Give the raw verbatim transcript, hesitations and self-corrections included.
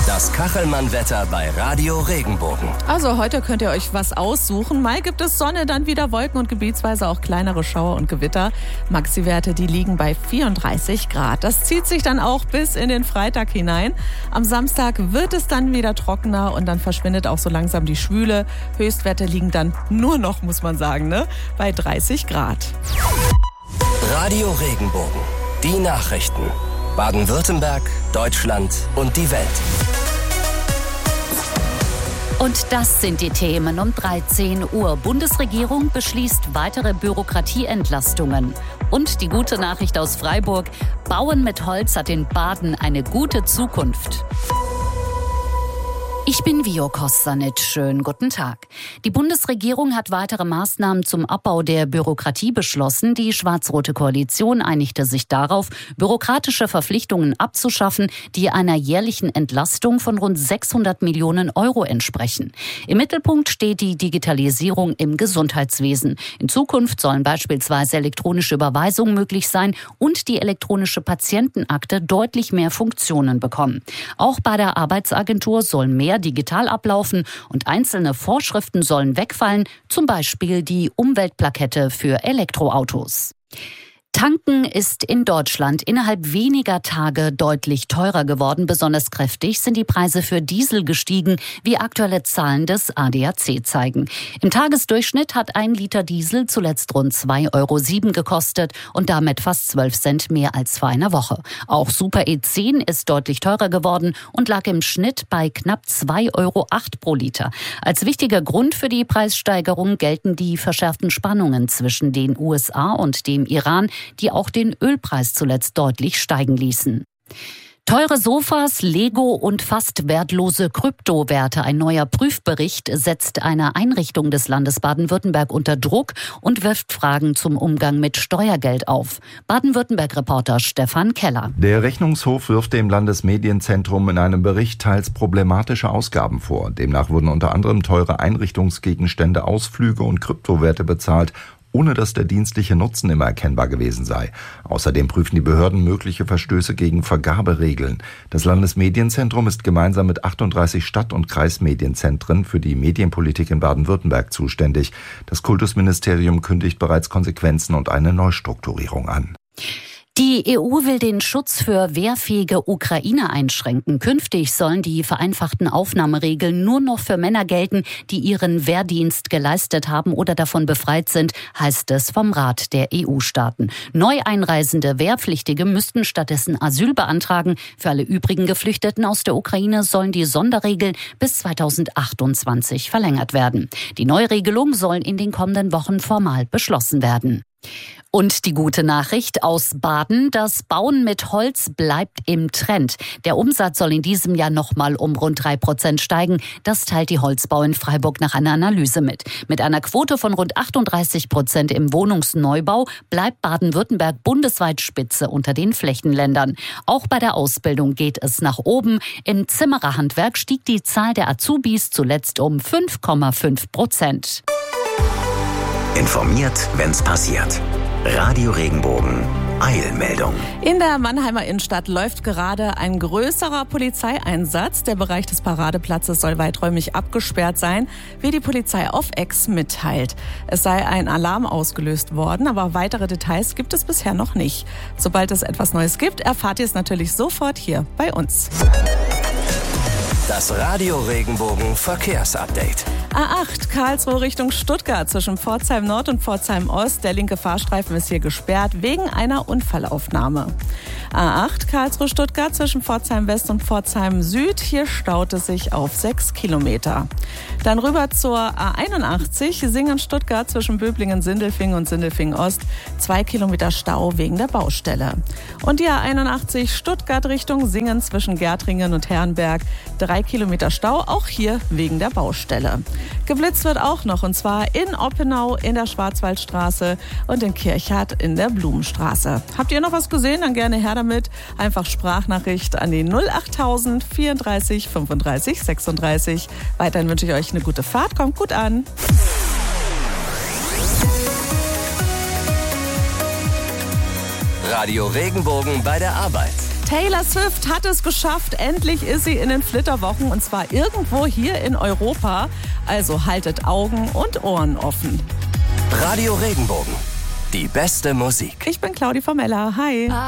Das Kachelmann-Wetter bei Radio Regenbogen. Also heute könnt ihr euch was aussuchen. Mal gibt es Sonne, dann wieder Wolken und gebietsweise auch kleinere Schauer und Gewitter. Maxi-Werte, die liegen bei vierunddreißig Grad. Das zieht sich dann auch bis in den Freitag hinein. Am Samstag wird es dann wieder trockener und dann verschwindet auch so langsam die Schwüle. Höchstwerte liegen dann nur noch, muss man sagen, ne, bei dreißig Grad. Radio Regenbogen. Die Nachrichten. Baden-Württemberg, Deutschland und die Welt. Und das sind die Themen um dreizehn Uhr. Bundesregierung beschließt weitere Bürokratieentlastungen. Und die gute Nachricht aus Freiburg: Bauen mit Holz hat in Baden eine gute Zukunft. Ich bin Vio Kostanic. Schönen guten Tag. Die Bundesregierung hat weitere Maßnahmen zum Abbau der Bürokratie beschlossen. Die schwarz-rote Koalition einigte sich darauf, bürokratische Verpflichtungen abzuschaffen, die einer jährlichen Entlastung von rund sechshundert Millionen Euro entsprechen. Im Mittelpunkt steht die Digitalisierung im Gesundheitswesen. In Zukunft sollen beispielsweise elektronische Überweisungen möglich sein und die elektronische Patientenakte deutlich mehr Funktionen bekommen. Auch bei der Arbeitsagentur soll mehr digital ablaufen und einzelne Vorschriften sollen wegfallen, zum Beispiel die Umweltplakette für Elektroautos. Tanken ist in Deutschland innerhalb weniger Tage deutlich teurer geworden. Besonders kräftig sind die Preise für Diesel gestiegen, wie aktuelle Zahlen des A D A C zeigen. Im Tagesdurchschnitt hat ein Liter Diesel zuletzt rund zwei Euro sieben gekostet und damit fast zwölf Cent mehr als vor einer Woche. Auch Super E zehn ist deutlich teurer geworden und lag im Schnitt bei knapp zwei Euro acht pro Liter. Als wichtiger Grund für die Preissteigerung gelten die verschärften Spannungen zwischen den U S A und dem Iran, die auch den Ölpreis zuletzt deutlich steigen ließen. Teure Sofas, Lego und fast wertlose Kryptowerte. Ein neuer Prüfbericht setzt eine Einrichtung des Landes Baden-Württemberg unter Druck und wirft Fragen zum Umgang mit Steuergeld auf. Baden-Württemberg-Reporter Stefan Keller. Der Rechnungshof wirft dem Landesmedienzentrum in einem Bericht teils problematische Ausgaben vor. Demnach wurden unter anderem teure Einrichtungsgegenstände, Ausflüge und Kryptowerte bezahlt, ohne dass der dienstliche Nutzen immer erkennbar gewesen sei. Außerdem prüfen die Behörden mögliche Verstöße gegen Vergaberegeln. Das Landesmedienzentrum ist gemeinsam mit achtunddreißig Stadt- und Kreismedienzentren für die Medienpolitik in Baden-Württemberg zuständig. Das Kultusministerium kündigt bereits Konsequenzen und eine Neustrukturierung an. Die E U will den Schutz für wehrfähige Ukrainer einschränken. Künftig sollen die vereinfachten Aufnahmeregeln nur noch für Männer gelten, die ihren Wehrdienst geleistet haben oder davon befreit sind, heißt es vom Rat der E U-Staaten. Neu einreisende Wehrpflichtige müssten stattdessen Asyl beantragen. Für alle übrigen Geflüchteten aus der Ukraine sollen die Sonderregeln bis zweitausendachtundzwanzig verlängert werden. Die Neuregelung soll in den kommenden Wochen formal beschlossen werden. Und die gute Nachricht aus Baden: Das Bauen mit Holz bleibt im Trend. Der Umsatz soll in diesem Jahr nochmal um rund drei Prozent steigen. Das teilt die Holzbau in Freiburg nach einer Analyse mit. Mit einer Quote von rund achtunddreißig Prozent im Wohnungsneubau bleibt Baden-Württemberg bundesweit Spitze unter den Flächenländern. Auch bei der Ausbildung geht es nach oben. Im Zimmererhandwerk stieg die Zahl der Azubis zuletzt um fünf Komma fünf Prozent. Informiert, wenn's passiert. Radio Regenbogen. Eilmeldung. In der Mannheimer Innenstadt läuft gerade ein größerer Polizeieinsatz. Der Bereich des Paradeplatzes soll weiträumig abgesperrt sein, wie die Polizei auf Ex mitteilt. Es sei ein Alarm ausgelöst worden, aber weitere Details gibt es bisher noch nicht. Sobald es etwas Neues gibt, erfahrt ihr es natürlich sofort hier bei uns. Das Radio Regenbogen Verkehrsupdate. A acht Karlsruhe Richtung Stuttgart zwischen Pforzheim Nord und Pforzheim Ost. Der linke Fahrstreifen ist hier gesperrt wegen einer Unfallaufnahme. A acht Karlsruhe Stuttgart zwischen Pforzheim West und Pforzheim Süd. Hier staut es sich auf sechs Kilometer. Dann rüber zur A einundachtzig Singen Stuttgart zwischen Böblingen Sindelfingen und Sindelfingen Ost. Zwei Kilometer Stau wegen der Baustelle. Und die A einundachtzig Stuttgart Richtung Singen zwischen Gärtringen und Herrenberg. Drei Kilometer Stau, auch hier wegen der Baustelle. Geblitzt wird auch noch, und zwar in Oppenau in der Schwarzwaldstraße und in Kirchhardt in der Blumenstraße. Habt ihr noch was gesehen? Dann gerne her damit. Einfach Sprachnachricht an die null achttausend vierunddreißig fünfunddreißig sechsunddreißig. Weiterhin wünsche ich euch eine gute Fahrt. Kommt gut an. Radio Regenbogen bei der Arbeit. Taylor Swift hat es geschafft. Endlich ist sie in den Flitterwochen und zwar irgendwo hier in Europa. Also haltet Augen und Ohren offen. Radio Regenbogen. Die beste Musik. Ich bin Claudi Formella. Hi.